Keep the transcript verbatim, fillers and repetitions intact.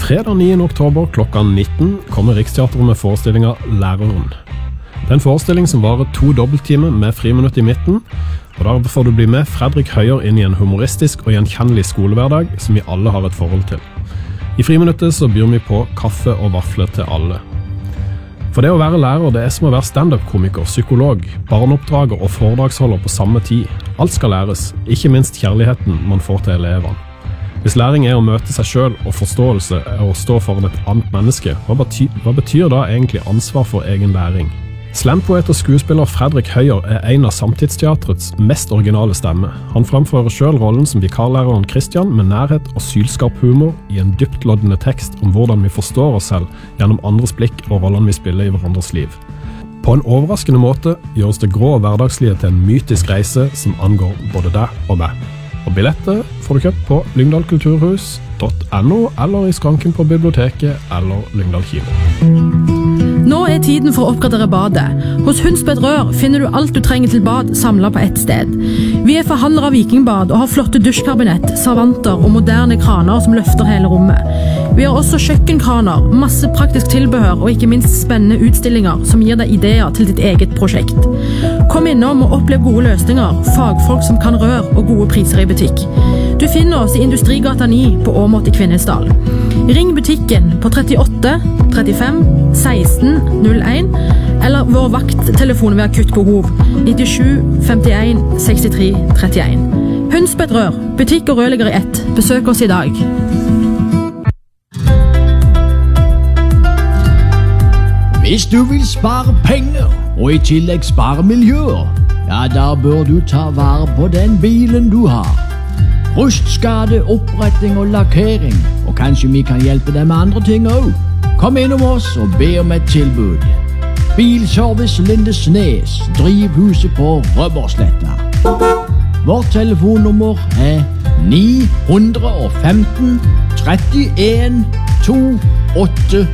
Fredag niende oktober klokka nitten kommer Riksteatret med forestillinga Læreren. Det er en forestilling som varer to dobbelttimer med friminutt i midten, og der får du bli med Fredrik Høyer inn i en humoristisk og gjenkjennelig skolehverdag som vi alle har et forhold til. I friminuttet så byr vi på kaffe og vafler til alle. For det å være lærer, det er som å være stand-up-komiker, psykolog, barneoppdrager og foredragsholder på samme tid. Alt skal læres, ikke minst kjærligheten man får til elevene. Hvis læring er å møte seg selv og forståelse er å stå foran et annet menneske, hva betyr, hva betyr da egentlig ansvar for egen læring? Slampoet og skuespiller Fredrik Høyer er en av samtidsteatrets mest originale stemme. Han fremfører selv rollen som vikarlæreren Christian med nærhet og sylskarp humor i en dyptloddende tekst om hvordan vi forstår oss selv gjennom andres blikk og rollene vi spiller i hverandres liv. På en overraskende måte gjøres det grå hverdagslige til en mytisk reise som angår både deg og meg. Og billetter får du kjøpt på lyngdal kulturhus punktum no eller i skranken på biblioteket eller Lyngdal kino. Nå er tiden for å oppgradere badet. Hos Hundsbed Rør finner du alt du trenger til bad samlet på ett sted. Vi er forhandlere av vikingbad og har flotte dusjkabinett, servanter og moderne kraner som løfter hele rommet. Vi har også kjøkkenkraner, masse praktisk tilbehør og ikke minst spennende utstillinger som gir deg ideer til ditt eget prosjekt. Kom innom og opplev gode løsninger, fagfolk som kan rør og gode priser i butikk. Du finner oss i Industrigata ni på Åmot i Kvinesdal. Ring butikken på trettiåtte trettifem seksten null en eller vår vakttelefon ved akutt behov nittisju femtien sekstitre trettien. Hundsbed Rør, butikk og rørlegger i ett. Besøk oss i dag. Hvis du vil spare penger og i tillegg spare miljøer, ja, da bør du ta vare på den bilen du har. Rustskade, oppretting og lakkering, og kanskje vi kan hjelpe deg med andre ting også. Kom innom oss og be om et tilbud. Bilservice Lindesnes, drivhuset på Røbersletta. Vårt telefonnummer er ni femten trettien to åtte